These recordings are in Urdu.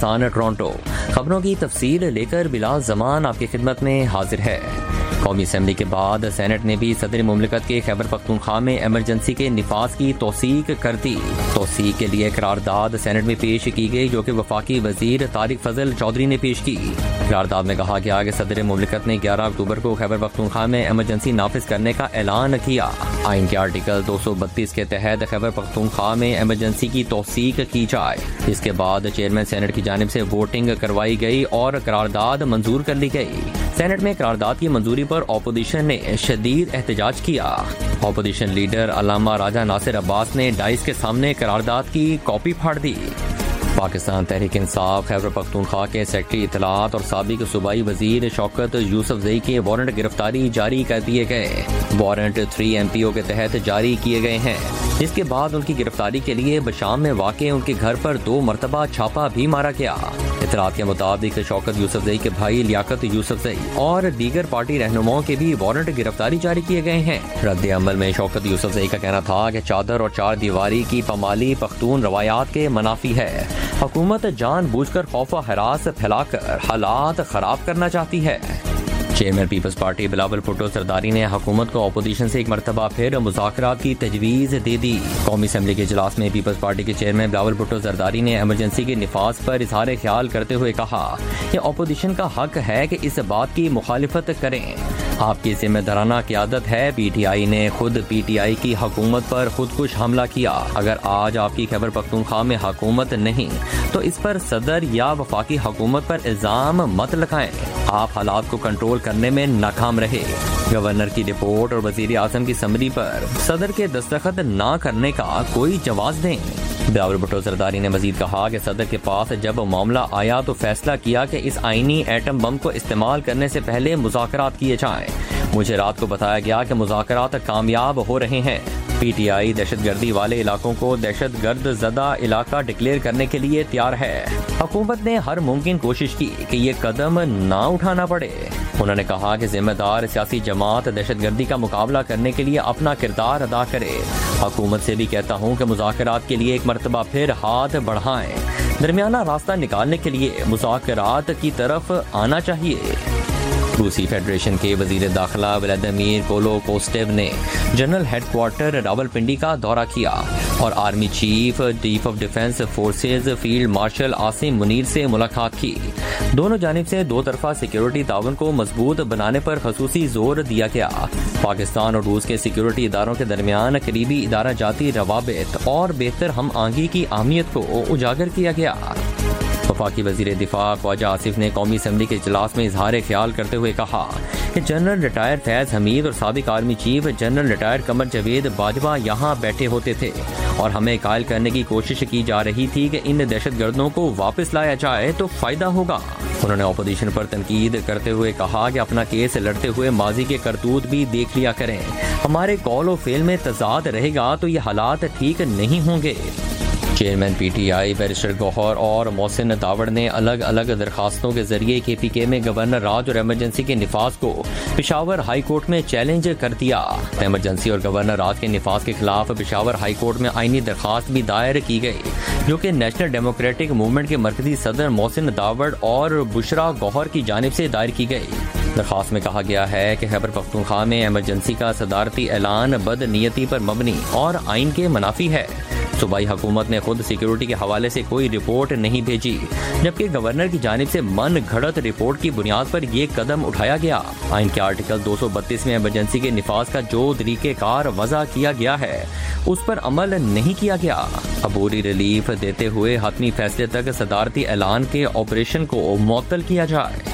پاکستان ٹورانٹو خبروں کی تفصیل لے کر بلال زمان آپ کی خدمت میں حاضر ہے۔ قومی اسمبلی کے بعد سینٹ نے بھی صدر مملکت کے خیبر پختونخوا میں ایمرجنسی کے نفاذ کی توثیق کر دی۔ توثیق کے لیے قرارداد سینٹ میں پیش کی گئی جو کہ وفاقی وزیر طارق فضل چودھری نے پیش کی۔ قرارداد میں کہا گیا کہ صدر مملکت نے 11 اکتوبر کو خیبر پختونخوا میں ایمرجنسی نافذ کرنے کا اعلان کیا۔ آئین کے آرٹیکل 232 کے تحت خیبر پختونخوا میں ایمرجنسی کی توثیق کی جائے۔ اس کے بعد چیئرمین سینٹ کی جانب سے ووٹنگ کروائی گئی اور قرارداد منظور کر لی گئی۔ سینٹ میں قرارداد کی منظوری پر اپوزیشن نے شدید احتجاج کیا۔ اپوزیشن لیڈر علامہ راجہ ناصر عباس نے ڈائس کے سامنے قرارداد کی کاپی پھاڑ دی۔ پاکستان تحریک انصاف خیبر پختونخوا کے سیکرٹری اطلاعات اور سابق صوبائی وزیر شوکت یوسف زئی کے وارنٹ گرفتاری جاری کر دیے گئے۔ وارنٹ 3 MPO کے تحت جاری کیے گئے ہیں، جس کے بعد ان کی گرفتاری کے لیے بشام میں واقع ان کے گھر پر 2 مرتبہ چھاپا بھی مارا گیا۔ اطلاعات کے مطابق شوکت یوسف زئی کے بھائی لیاقت یوسف زئی اور دیگر پارٹی رہنماؤں کے بھی وارنٹ گرفتاری جاری کیے گئے ہیں۔ رد عمل میں شوکت یوسف زئی کا کہنا تھا کہ چادر اور 4 دیواری کی پامالی پختون روایات کے منافی ہے۔ حکومت جان بوجھ کر خوف و ہراس پھیلا کر حالات خراب کرنا چاہتی ہے۔ Chairman Peoples party Bilawal Bhutto Zardari نے حکومت کو اپوزیشن سے ایک مرتبہ پھر مذاکرات کی تجویز دے دی۔ قومی اسمبلی کے اجلاس میں پیپلز پارٹی کے چیئرمین بلاول بھٹو زرداری نے ایمرجنسی کے نفاذ پر اظہار خیال کرتے ہوئے کہا کہ اپوزیشن کا حق ہے کہ اس بات کی مخالفت کریں۔ آپ کی ذمہ دارانہ قیادت ہے۔ PTI نے خود PTI کی حکومت پر خودکش حملہ کیا۔ اگر آج آپ کی خیبر پختونخوا میں حکومت نہیں تو اس پر صدر یا وفاقی حکومت پر الزام مت لگائیں۔ آپ حالات کو کنٹرول کرنے میں ناکام رہے۔ گورنر کی رپورٹ اور وزیر اعظم کی سمری پر صدر کے دستخط نہ کرنے کا کوئی جواز دیں۔ بلاول بھٹو زرداری نے مزید کہا کہ صدر کے پاس جب معاملہ آیا تو فیصلہ کیا کہ اس آئینی ایٹم بم کو استعمال کرنے سے پہلے مذاکرات کیے جائیں۔ مجھے رات کو بتایا گیا کہ مذاکرات کامیاب ہو رہے ہیں۔ PTI دہشت گردی والے علاقوں کو دہشت گرد زدہ علاقہ ڈکلیئر کرنے کے لیے تیار ہے۔ حکومت نے ہر ممکن کوشش کی کہ یہ قدم نہ اٹھانا پڑے۔ انہوں نے کہا کہ ذمہ دار سیاسی جماعت دہشت گردی کا مقابلہ کرنے کے لیے اپنا کردار ادا کرے۔ حکومت سے بھی کہتا ہوں کہ مذاکرات کے لیے ایک مرتبہ پھر ہاتھ بڑھائیں۔ درمیانہ راستہ نکالنے کے لیے مذاکرات کی طرف آنا چاہیے۔ روسی فیڈریشن کے وزیر داخلہ ولادیمیر کولوکوسٹیو نے جنرل ہیڈ کوارٹر راولپنڈی کا دورہ کیا اور army chief of defence forces field marshal Asim Munir سے ملاقات کی۔ دونوں جانب سے 2 طرفہ سیکیورٹی تعاون کو مضبوط بنانے پر خصوصی زور دیا گیا۔ پاکستان اور روس کے سیکیورٹی اداروں کے درمیان قریبی ادارہ جاتی روابط اور بہتر ہم آہنگی کی اہمیت کو اجاگر کیا گیا۔ وفاقی وزیر دفاع خواجہ آصف نے قومی اسمبلی کے اجلاس میں اظہار خیال کرتے ہوئے کہا کہ جنرل ریٹائر فیض حمید اور سابق army chief general retire Qamar Javed Bajwa یہاں بیٹھے ہوتے تھے اور ہمیں قائل کرنے کی کوشش کی جا رہی تھی کہ ان دہشت گردوں کو واپس لایا جائے تو فائدہ ہوگا۔ انہوں نے اپوزیشن پر تنقید کرتے ہوئے کہا کہ اپنا کیس لڑتے ہوئے ماضی کے کرتوت بھی دیکھ لیا کریں۔ ہمارے قول و فعل میں تضاد رہے گا تو یہ حالات ٹھیک نہیں ہوں گے۔ چیئرمین PTI بیرسٹر گوہر اور محسن داوڑ نے الگ الگ درخواستوں کے ذریعے KPK میں گورنر راج اور ایمرجنسی کے نفاذ کو پشاور ہائی کورٹ میں چیلنج کر دیا۔ ایمرجنسی اور گورنر راج کے نفاذ کے خلاف پشاور ہائی کورٹ میں آئینی درخواست بھی دائر کی گئی جو کہ نیشنل ڈیموکریٹک موومنٹ کے مرکزی صدر محسن داوڑ اور بشرا گوہر کی جانب سے دائر کی گئی۔ درخواست میں کہا گیا ہے کہ خیبر پختونخوا میں ایمرجنسی کا صدارتی اعلان بد نیتی پر مبنی اور آئین کے منافی ہے۔ صوبائی حکومت نے خود سیکیورٹی کے حوالے سے کوئی رپورٹ نہیں بھیجی، جبکہ گورنر کی جانب سے من گھڑت رپورٹ کی بنیاد پر یہ قدم اٹھایا گیا۔ آئین کے آرٹیکل 232 میں ایمرجنسی کے نفاذ کا جو طریقہ کار وضع کیا گیا ہے اس پر عمل نہیں کیا گیا۔ عبوری ریلیف دیتے ہوئے حتمی فیصلے تک صدارتی اعلان کے آپریشن کو معطل کیا جائے۔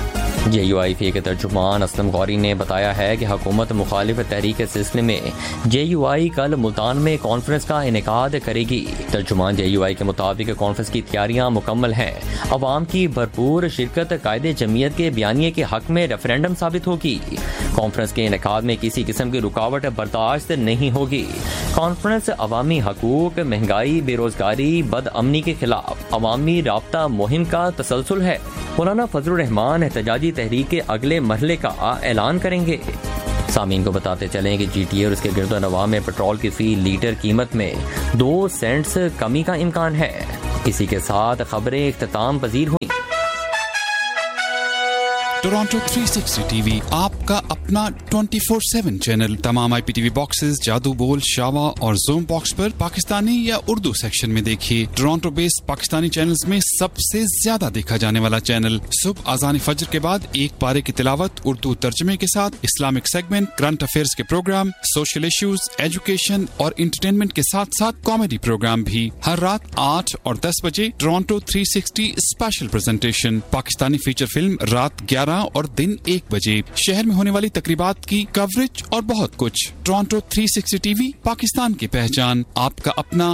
JUI کے ترجمان اسلم غوری نے بتایا ہے کہ حکومت مخالف تحریک کے سلسلے میں JUI کل ملتان میں کانفرنس کا انعقاد کرے گی۔ ترجمان JUI کے مطابق کانفرنس کی تیاریاں مکمل ہیں۔ عوام کی بھرپور شرکت قائد جمعیت کے بیانیے کے حق میں ریفرینڈم ثابت ہوگی۔ کانفرنس کے انعقاد میں کسی قسم کی رکاوٹ برداشت نہیں ہوگی۔ کانفرنس عوامی حقوق، مہنگائی، بے روزگاری، بد امنی کے خلاف عوامی رابطہ مہم کا تسلسل ہے۔ مولانا فضل الرحمان احتجاجی تحریک کے اگلے مرحلے کا اعلان کریں گے۔ سامعین کو بتاتے چلیں کہ GTA اور اس کے گرد و نواح میں پٹرول کی فی لیٹر قیمت میں 2 سینٹس کمی کا امکان ہے۔ اسی کے ساتھ خبریں اختتام پذیر ہوئیں۔ ٹورانٹو 360 ٹی وی آپ کا اپنا 24/7 چینل، تمام آئی پی ٹی وی باکسز، جادو بول، شاوا اور زوم باکس پر پاکستانی یا اردو سیکشن میں دیکھیے۔ ٹورانٹو بیسڈ پاکستانی چینلز میں سب سے زیادہ دیکھا جانے والا چینل۔ صبح اذان فجر کے بعد ایک پارے کی تلاوت اردو ترجمے کے ساتھ، اسلامک سیگمنٹ، کرنٹ افیئرز کے پروگرام، سوشل ایشوز، ایجوکیشن اور انٹرٹینمنٹ کے ساتھ ساتھ کامیڈی پروگرام بھی۔ ہر رات 8 اور 10 بجے Toronto 360 special presentation, Pakistani feature film رات 11 اور دن 1 بجے، شہر میں ہونے والی تقریبات کی کوریج اور بہت کچھ۔ ٹورانٹو 360 ٹی وی، پاکستان کی پہچان، آپ کا اپنا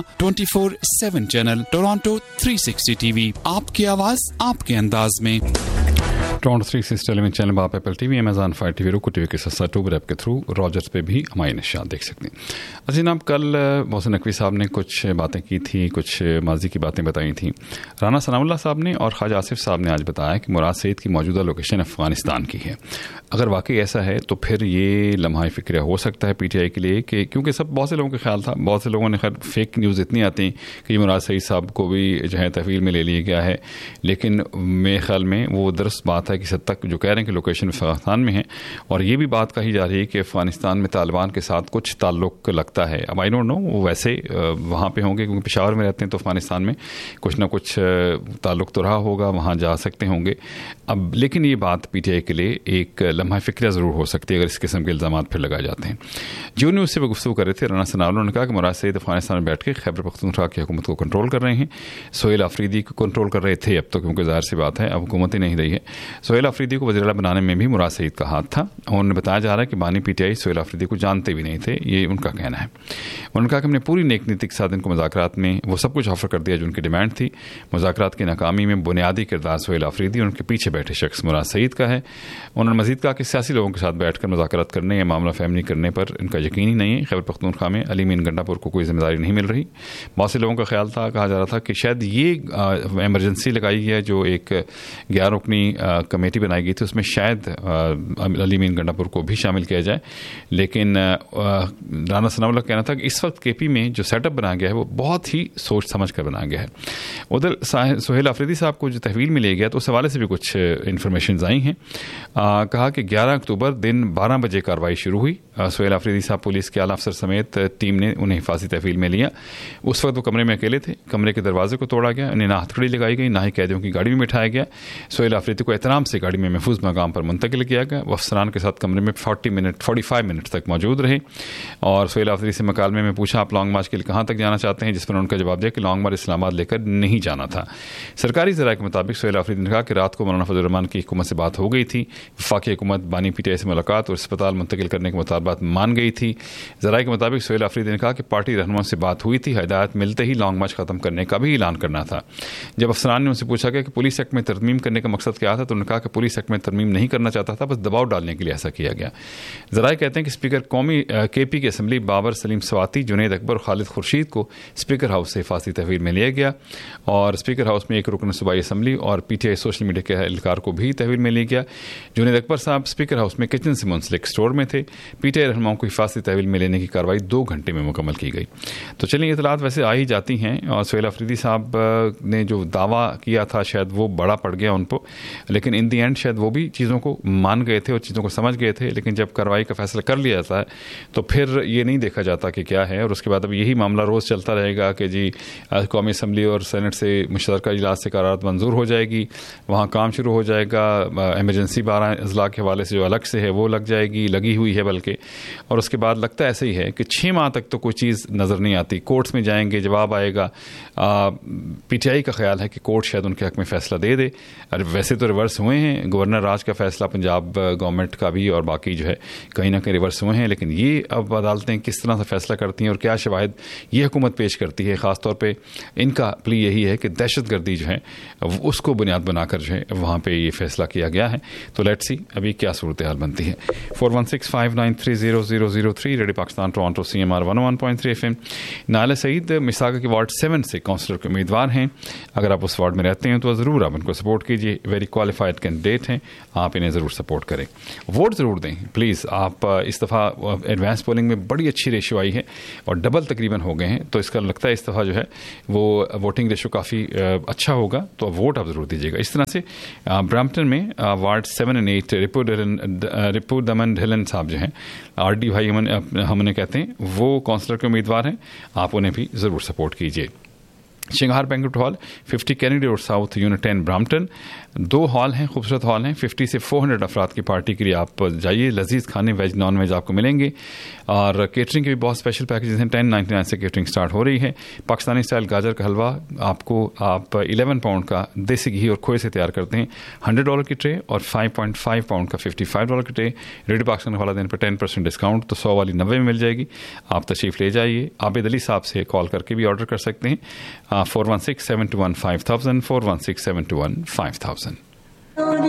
24/7 چینل۔ ٹورانٹو 360 ٹی وی، آپ کی آواز آپ کے انداز میں۔ ٹورانٹو 360 ٹیلی ویژن چینل آپ apple T V, Amazon fire T V, روکو ٹی وی کے ساتھ ٹوبر ایپ کے تھرو راجرز پہ بھی ہماری نشریات دیکھ سکتے ہیں۔ اچھا جناب، کل محسن نقوی صاحب نے کچھ باتیں کی تھیں، کچھ ماضی کی باتیں بتائی تھیں۔ رانا ثناء اللہ صاحب نے اور خواجہ آصف صاحب نے آج بتایا کہ مراد سعید کی موجودہ لوکیشن افغانستان کی ہے۔ اگر واقعی ایسا ہے تو پھر یہ لمحہ فکر ہو سکتا ہے پی ٹی آئی کے لیے کہ کیونکہ بہت سے لوگوں کا خیال تھا، بہت سے لوگوں نے خیر فیک نیوز اتنی آتی ہیں کہ یہ مراد سعید صاحب کو بھی جو ہے تحویل میں لے لیا گیا ہے، لیکن میرے خیال میں وہ درست بات ہے کہ حد تک جو کہہ رہے ہیں کہ لوکیشن افغانستان میں ہے، اور یہ بھی بات کہی جا رہی ہے کہ افغانستان میں طالبان کے ساتھ کچھ تعلق لگتا ہے۔ اب آئی ڈونٹ نو وہ ویسے وہاں پہ ہوں گے کیونکہ پشاور میں رہتے ہیں تو افغانستان میں کچھ نہ کچھ تعلق تو رہا ہوگا، وہاں جا سکتے ہوں گے۔ اب لیکن یہ بات پی ٹی آئی کے لیے ایک لمحہ فکریہ ضرور ہو سکتی ہے اگر اس قسم کے الزامات پھر لگائے جاتے ہیں۔ جو نیوز سے وہ گفتگو کر رہے تھے رانا ثناء اللہ نے کہا کہ مراد سعید افغانستان میں بیٹھ کے خیبر پختونخوا کی حکومت کو کنٹرول کر رہے ہیں۔ سہیل آفریدی کو کنٹرول کر رہے تھے اب تو، کیونکہ ظاہر سی بات ہے اب حکومت ہی نہیں رہی ہے۔ سہیل آفریدی کو وزیر اعلیٰ بنانے میں بھی مراد سعید کا ہاتھ تھا، اور انہیں بتایا جا رہا ہے کہ بانی P T I Sohail Afridi کو جانتے بھی نہیں تھے، یہ ان کا کہنا ہے۔ انہوں نے کہا کہ ہم نے پوری نیک نیتی کے ساتھ ان کو مذاکرات میں وہ سب کچھ آفر کر دیا جو ان کی ڈیمانڈ تھی۔ مذاکرات کی ناکامی میں بنیادی کردار سہیل آفریدی اور ان کے پیچھے بیٹھے شخص مراد سعید کا ہے۔ انہوں نے مزید کہا کہ سیاسی لوگوں کے ساتھ بیٹھ کر مذاکرات کرنے یا معاملہ فہمی کرنے پر ان کا یقین ہی نہیں ہے۔ خیبر پختونخوا میں علی مین گنڈا پور کو کوئی ذمہ داری نہیں مل رہی۔ بہت سے لوگوں کا خیال تھا، کہا جا رہا تھا کہ شاید یہ ایمرجنسی لگائی ہے جو ایک 11 رکنی کمیٹی بنائی گئی تھی، اس میں شاید علی مین گنڈا پور کو بھی شامل کیا جائے، لیکن رانا ثناء اللہ کہنا تھا کہ اس وقت کے پی میں جو سیٹ اپ بنایا گیا ہے وہ بہت ہی سوچ سمجھ کر بنایا گیا ہے۔ ادھر سہیل آفریدی صاحب کو جو تحویل میں لے گیا تو اس حوالے سے بھی کچھ انفارمیشنز آئی ہیں۔ کہا کہ 11 اکتوبر دن 12 بجے کارروائی شروع ہوئی۔ سہیل آفریدی صاحب پولیس کے اعلیٰ افسر سمیت ٹیم نے انہیں حفاظتی تحویل میں لیا۔ اس وقت وہ کمرے میں اکیلے تھے، کمرے کے دروازے کو توڑا گیا، انہیں نہ ہتھکڑی لگائی گئی، نہ ہی قیدیوں کی گاڑی میں بٹھایا گیا۔ سہیل آفریدی کو احترام سے گاڑی میں محفوظ مقام پر منتقل کیا گیا۔ وہ افسران کے ساتھ کمرے میں 45 منٹ تک موجود رہے، اور سہیل آفریدی سے مکالمے میں پوچھا آپ لانگ مارچ کے لیے کہاں تک جانا چاہتے ہیں، جس پر ان کا جواب دیا کہ لانگ مارچ اسلام آباد لے کر نہیں جانا تھا۔ سرکاری ذرائع کے مطابق سہیل آفریدی نے کہا کہ رات کو مولانا فضل الرحمان کی حکومت سے بات ہو گئی تھی، وفاقی حکومت بانی پی ٹی آئی سے ملاقات اور اسپتال منتقل کرنے کے مطالبات مان گئی تھی۔ ذرائع کے مطابق سہیل آفریدی نے کہا کہ پارٹی رہنما سے بات ہوئی تھی، ہدایت ملتے ہی لانگ مارچ ختم کرنے کا بھی اعلان کرنا تھا۔ جب افسران نے ان سے پوچھا گیا کہ پولیس ایکٹ میں ترمیم کرنے کا مقصد کیا تھا تو انہوں نے کہا کہ پولیس ایکٹ میں ترمیم نہیں کرنا چاہتا تھا، بس دباؤ ڈالنے کے لیے ایسا کیا گیا۔ ذرائع کہتے ہیں کہ اسپیکر قومی کے پی کی اسمبلی بابر سلیم سواتی، جنید اکبر اور خالد خورشید کو اسپیکر ہاؤس سے حفاظتی تحویل میں لیا گیا، اور اسپیکر ہاؤس میں ایک رکن صوبائی اسمبلی اور P T I social media کے اہلکار کو بھی تحویل میں لیا گیا۔ جنید اکبر صاحب اسپیکر ہاؤس میں کچن سے منسلک اسٹور میں تھے۔ پی ٹی آئی رہنماؤں کو حفاظتی تحویل میں لینے کی کارروائی 2 گھنٹے میں مکمل کی گئی۔ تو چلیے اطلاعات ویسے آ ہی جاتی ہیں، اور سہیل آفریدی صاحب نے جو دعویٰ کیا تھا شاید وہ بڑا پڑ گیا ان کو، لیکن ان دی اینڈ شاید وہ بھی چیزوں کو مان گئے تھے اور چیزوں کو سمجھ گئے تھے، لیکن جب کارروائی کا فیصلہ کر لیا جاتا ہے تو پھر یہ نہیں دیکھا جاتا کہ کیا ہے، اور اس کے بعد اب یہی معاملہ روز چلتا رہے گا کہ جی قومی اسمبلی اور سینٹ سے مشترکہ اجلاس سے قرارداد منظور ہو جائے گی، وہاں کام شروع ہو جائے گا، ایمرجنسی 12 اضلاع کے حوالے سے جو الگ سے ہے وہ لگ جائے گی، لگی ہوئی ہے بلکہ، اور اس کے بعد لگتا ایسا ہی ہے کہ 6 ماہ تک تو کوئی چیز نظر نہیں آتی۔ کورٹس میں جائیں گے، جواب آئے گا۔ پی ٹی آئی کا خیال ہے کہ کورٹ شاید ان کے حق میں فیصلہ دے دے، اور ویسے تو ریورس ہوئے ہیں، گورنر راج کا فیصلہ پنجاب گورنمنٹ کا بھی اور باقی جو ہے کہیں نہ کہیں ریورس ہوئے ہیں، لیکن یہ اب عدالتیں کس طرح سے فیصلہ کرتی ہیں اور کیا شواہد یہ حکومت پیش کرتی ہے، خاص طور پہ ان کا پلی یہی ہے کہ دہشت گردی جو ہے اس کو بنیاد بنا کر جو ہے وہاں پہ یہ فیصلہ کیا گیا ہے۔ تو لیٹس سی ابھی کیا صورتحال بنتی ہے۔ 4165930003 radio Pakistan Toronto CMR 101.3 FM۔ نائلہ سعید مساگا کے وارڈ 7 سے کونسلر کے امیدوار ہیں، اگر آپ اس وارڈ میں رہتے ہیں تو ضرور آپ ان کو سپورٹ کیجیے، ویری کوالیفائڈ क्वालिफाइड कैंडिडेट हैं, आप इन्हें ज़रूर सपोर्ट करें, वोट ज़रूर दें प्लीज़। आप इस दफ़ा एडवांस पोलिंग में बड़ी अच्छी रेशियो आई है और डबल तकरीबन हो गए हैं, तो इसका लगता है इस दफ़ा जो है वो वोटिंग रेशियो काफ़ी अच्छा होगा, तो वोट आप ज़रूर दीजिएगा। इस तरह से ब्रैम्पटन में वार्ड 7 और 8 रिपू दमन ढिलन साहब जो हैं, RD भाई हम उन्हें कहते हैं, वो काउंसलर के उम्मीदवार हैं, आप उन्हें भी ज़रूर सपोर्ट कीजिए। शिंगार banquet hall 50 Kennedy road south unit 10 Brampton, 2 hall हैं, खूबसूरत हॉल हैं, 50 से 400 अफराद की पार्टी के लिए आप जाइए, लजीज खाने वेज नॉन वेज आपको मिलेंगे और केटरिंग के भी बहुत स्पेशल पैकेजेस हैं। 1099 से केटरिंग स्टार्ट हो रही है। पाकिस्तानी स्टाइल गाजर का हलवा आपको आप 11 पाउंड का देसी घी और खोए से तैयार करते हैं, $100 की ट्रे, और 5.5 पाउंड का $55 की ट्रे। रेडियो पाकिस्तान वाला दिन पर 10% डिस्काउंट, तो 100 वाली 90 में मिल जाएगी। आप तशरीफ ले जाइए। आबिद अली साहब से कॉल करके भी ऑर्डर कर सकते हैं, 416-721-5000, 416-721-5000।